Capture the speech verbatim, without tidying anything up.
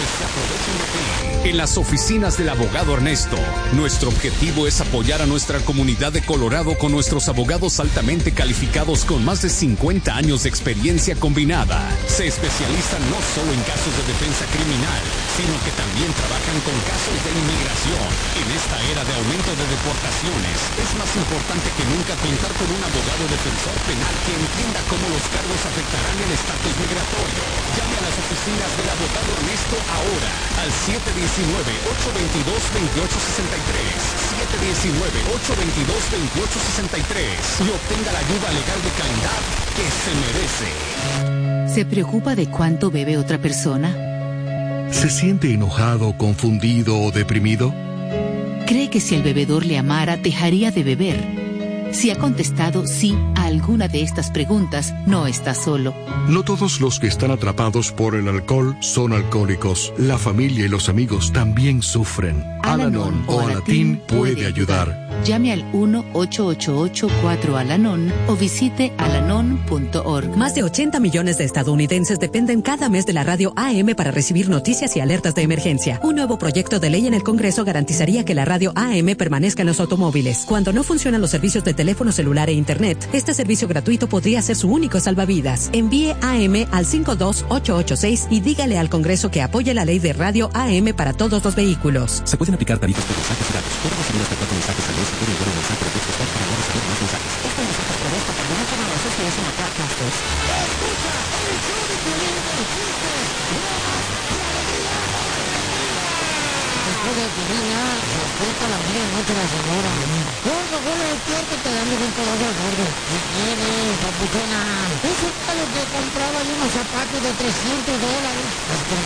se aprovechen de ti. En las oficinas del abogado Ernesto, nuestro objetivo es apoyar a nuestra comunidad de Colorado con nuestros abogados altamente calificados con más de cincuenta años de experiencia combinada. Se especializan no solo en casos de defensa criminal, sino que también trabajan con casos de inmigración. En esta era de aumento de deportaciones, es más importante que nunca contar con un abogado defensor penal que entienda cómo los cargos afectarán el estatus migratorio. Llame a las oficinas del abogado Ernesto ahora al siete uno nueve, ocho dos dos, dos ocho seis tres, siete uno nueve, ocho dos dos, dos ocho seis tres y obtenga la ayuda legal de calidad que se merece. ¿Se preocupa de cuánto bebe otra persona? ¿Se siente enojado, confundido o deprimido? ¿Cree que si el bebedor le amara, dejaría de beber? Si ha contestado sí a alguna de estas preguntas, no está solo. No todos los que están atrapados por el alcohol son alcohólicos. La familia y los amigos también sufren. Al-Anon o Alatín puede ayudar. Llame al uno ocho ocho ocho cuatro Al-Anon o visite alanon punto org. Más de ochenta millones de estadounidenses dependen cada mes de la radio A M para recibir noticias y alertas de emergencia. Un nuevo proyecto de ley en el Congreso garantizaría que la radio A M permanezca en los automóviles. Cuando no funcionan los servicios de teléfono celular e internet, este servicio gratuito podría ser su único salvavidas. Envíe A M al cinco dos ocho ocho seis y dígale al Congreso que apoye la ley de radio A M para todos los vehículos. Se pueden aplicar tarifas por mensajes y datos. Pueden recibir hasta cuatro mensajes al mes y pueden enviar un mensaje de texto para no recibir más mensajes. Esta es una propuesta por no tomar las sociedades en la Podcasters. Escucha el show de Piolín, el chiste, bromas y alegría. Después de Piolín ya se despierta a la medianoche la señora. Gordo, gordo, despiértate, dame un pedazo al gordo. ¿Qué quieres, papuchona? Eso es lo que compraba yo unos zapatos de trescientos dólares. Pues que